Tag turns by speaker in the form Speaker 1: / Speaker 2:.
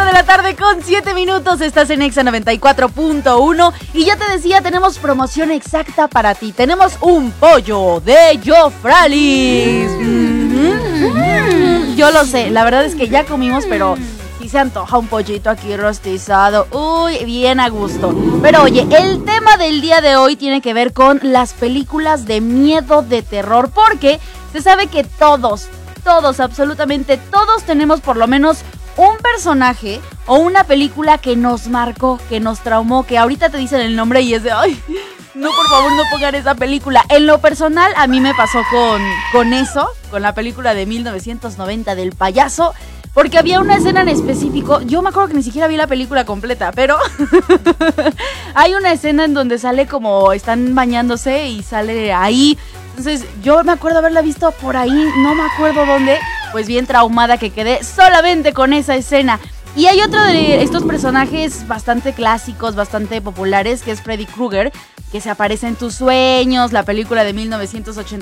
Speaker 1: de la tarde con 7 minutos, estás en Exa 94.1 y ya te decía, tenemos promoción exacta para ti. Tenemos un pollo de Jofralis. Yo lo sé, la verdad es que ya comimos, pero sí se antoja un pollito aquí rostizado. Uy, bien a gusto. Pero oye, el tema del día de hoy tiene que ver con las películas de miedo, de terror, porque se sabe que todos, absolutamente todos tenemos por lo menos un personaje o una película que nos marcó, que nos traumó, que ahorita te dicen el nombre y es de, ay, no, por favor, no pongan esa película. En lo personal, a mí me pasó con eso, con la película de 1990 del payaso, porque había una escena en específico, yo me acuerdo que ni siquiera vi la película completa, pero hay una escena en donde sale como están bañándose y sale ahí. Entonces yo me acuerdo haberla visto por ahí, no me acuerdo dónde, pues bien traumada que quedé solamente con esa escena. Y hay otro de estos personajes bastante clásicos, bastante populares, que es Freddy Krueger, que se aparece en tus sueños, la película de 1986